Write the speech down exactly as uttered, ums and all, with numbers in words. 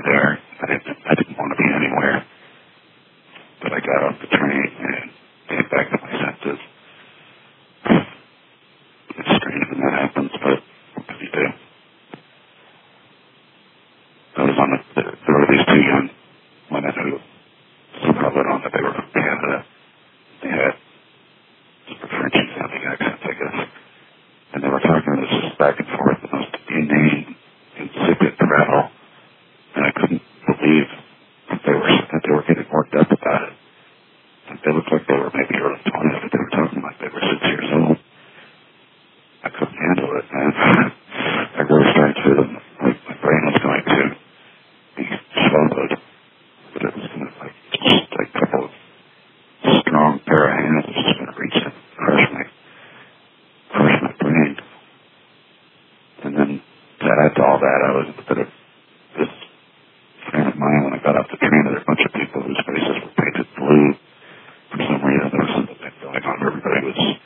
there. I didn't, I didn't want to be anywhere. But I got off the train and came back to my senses. It's strange when that happens, but what can you do? I was on the, there were these two young women who somehow let on that they were from Canada. They had sort of Frenchy-sounding accents, I guess. And they were talking to us just back and forth, the most inane, insipid prattle. And I couldn't believe that they were that they were getting worked up about it. And they looked like they were maybe early twenties, but they were talking like they were six years old. I couldn't handle it, man. I really started to feel like my brain was going to be swallowed. But it was going to, like, just like a couple of strong pair of hands was just going to reach and crush my, crush my brain. And then to add to all that, I was a bit of this friend of mine when I got off the train. There were a bunch of people whose faces were painted blue. For some reason, there was something going on. Everybody was